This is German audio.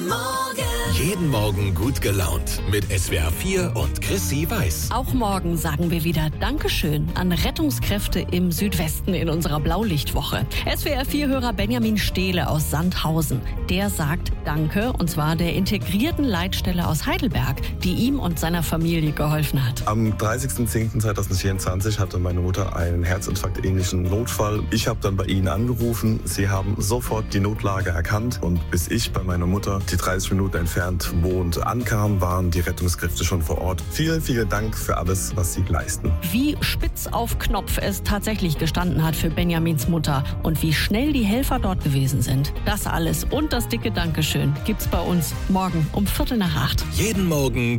Jeden Morgen gut gelaunt mit SWR 4 und Chrissy Weiß. Auch morgen sagen wir wieder Dankeschön an Rettungskräfte im Südwesten in unserer Blaulichtwoche. SWR 4-Hörer Benjamin Stehle aus Sandhausen. Der sagt Danke, und zwar der integrierten Leitstelle aus Heidelberg, die ihm und seiner Familie geholfen hat. Am 30.10.2024 hatte meine Mutter einen herzinfarktähnlichen Notfall. Ich habe dann bei Ihnen angerufen. Sie haben sofort die Notlage erkannt, und bis ich bei meiner Mutter, die 30 Minuten entfernt wohnt, ankam, waren die Rettungskräfte schon vor Ort. Vielen, vielen Dank für alles, was Sie leisten. Wie spitz auf Knopf es tatsächlich gestanden hat für Benjamins Mutter und wie schnell die Helfer dort gewesen sind. Das alles und das dicke Dankeschön gibt's bei uns morgen um 7:45. Jeden Morgen